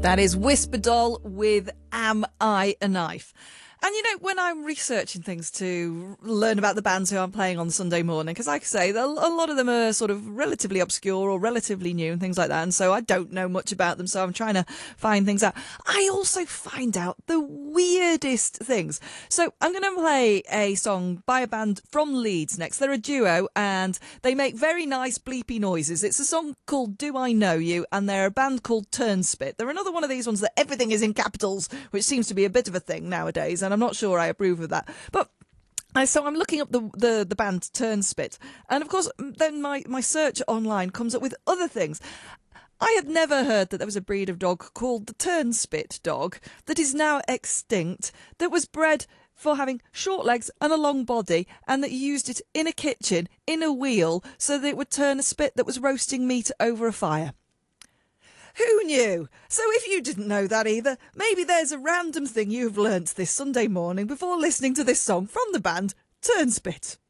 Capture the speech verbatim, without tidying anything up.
That is Whisper Doll with Am I a Knife? And, you know, when I'm researching things to learn about the bands who I'm playing on Sunday morning, because like I say, a lot of them are sort of relatively obscure or relatively new and things like that, and so I don't know much about them, so I'm trying to find things out. I also find out the weirdest things. So I'm going to play a song by a band from Leeds next. They're a duo, and they make very nice bleepy noises. It's a song called Do I Know You, and they're a band called Turnspit. They're another one of these ones that everything is in capitals, which seems to be a bit of a thing nowadays, and I'm not sure I approve of that. But I, so I'm looking up the, the, the band Turnspit. And of course, then my, my search online comes up with other things. I had never heard that there was a breed of dog called the Turnspit dog that is now extinct, that was bred for having short legs and a long body, and that you used it in a kitchen, in a wheel, so that it would turn a spit that was roasting meat over a fire. Who knew? So if you didn't know that either, maybe there's a random thing you've learnt this Sunday morning before listening to this song from the band Turnspit.